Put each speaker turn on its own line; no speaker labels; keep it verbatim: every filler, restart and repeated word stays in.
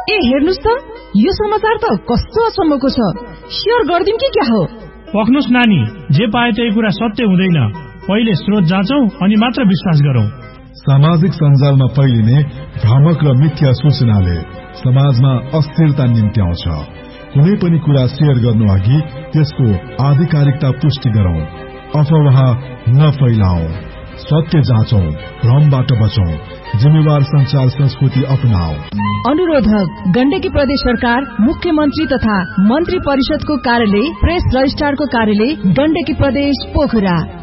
ए हेर्नुस् त, यो समाचार त कस्तो अचम्मको छ। शेयर गर्दिम कि क्या हो?
पक्नुस् नानी, जे पाए त्यही कुरा सत्य हुँदैन। पहिले स्रोत जाँचौं अनि मात्र विश्वास गरौं।
सामाजिक सञ्जालमा फैलिने भ्रामक र मिथ्या सूचनाले समाजमा अस्थिरता निम्त्याउँछ। कुनै पनि कुरा शेयर गर्नु अघि त्यसको आधिकारिकता पुष्टि गरौं। अफवाह नफैलाऊ, सत्य जाँचौं, भ्रमबाट बचौं, जिम्मेवार संचार संस्कृति अपनाऊ।
अनुरोधक गण्डकी प्रदेश सरकार, मुख्यमन्त्री तथा मन्त्री परिषदको कार्यालय, प्रेस रजिस्ट्रारको कार्यालय, गण्डकी प्रदेश पोखरा।